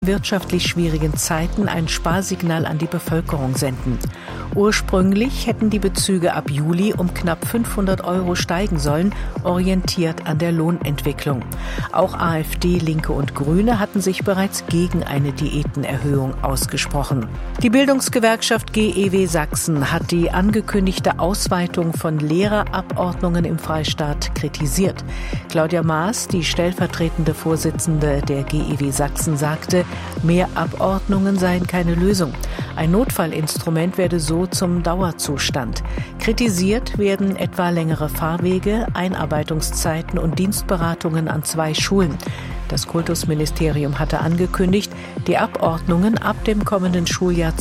wirtschaftlich schwierigen Zeiten ein Sparsignal an die Bevölkerung senden. Ursprünglich hätten die Bezüge ab Juli um knapp 500 € steigen sollen, orientiert an der Lohnentwicklung. Auch AfD, Linke und Grüne hatten sich bereits gegen eine Diätenerhöhung ausgesprochen. Die Bildungsgewerkschaft GEW Sachsen hat die angekündigte Ausweitung von Lehrerabordnungen im Freistaat kritisiert. Claudia Maas, die stellvertretende Vorsitzende der GEW Sachsen, sagte, mehr Abordnungen seien keine Lösung. Ein Notfallinstrument werde so zum Dauerzustand. Kritisiert werden etwa längere Fahrwege, Einarbeitungszeiten und Dienstberatungen an 2 Schulen. Das Kultusministerium hatte angekündigt, die Abordnungen ab dem kommenden Schuljahr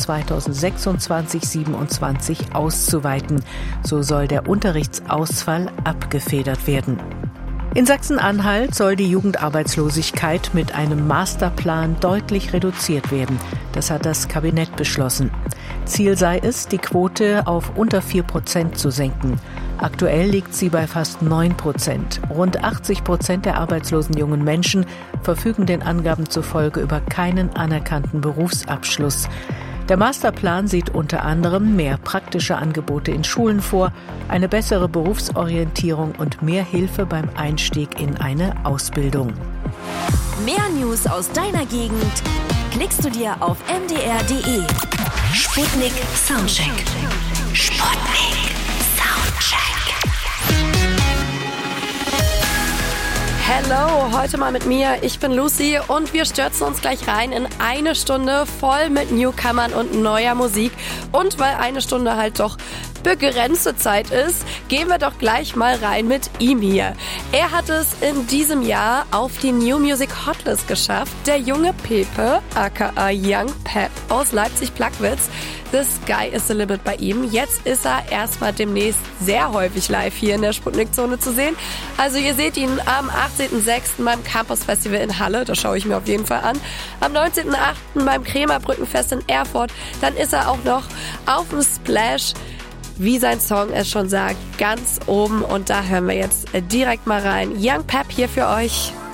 2026/27 auszuweiten. So soll der Unterrichtsausfall abgefedert werden. In Sachsen-Anhalt soll die Jugendarbeitslosigkeit mit einem Masterplan deutlich reduziert werden. Das hat das Kabinett beschlossen. Ziel sei es, die Quote auf unter 4% zu senken. Aktuell liegt sie bei fast 9%. Rund 80% der arbeitslosen jungen Menschen verfügen den Angaben zufolge über keinen anerkannten Berufsabschluss. Der Masterplan sieht unter anderem mehr praktische Angebote in Schulen vor, eine bessere Berufsorientierung und mehr Hilfe beim Einstieg in eine Ausbildung. Mehr News aus deiner Gegend klickst du dir auf mdr.de. Sputnik Soundcheck. Sputnik Soundcheck. Hello, heute mal mit mir. Ich bin Lucy und wir stürzen uns gleich rein in eine Stunde voll mit Newcomern und neuer Musik. Und weil eine Stunde halt doch begrenzte Zeit ist, gehen wir doch gleich mal rein mit ihm hier. Er hat es in diesem Jahr auf die New Music Hotlist geschafft. Der junge Pepe, aka Young Pep aus Leipzig-Plagwitz. The sky is the limit bei ihm. Jetzt ist er erstmal demnächst sehr häufig live hier in der Sputnik-Zone zu sehen. Also ihr seht ihn am 18.06. beim Campus Festival in Halle. Das schaue ich mir auf jeden Fall an. Am 19.08. beim Krämerbrückenfest in Erfurt. Dann ist er auch noch auf dem Splash, wie sein Song es schon sagt, ganz oben. Und da hören wir jetzt direkt mal rein. Young Pep hier für euch.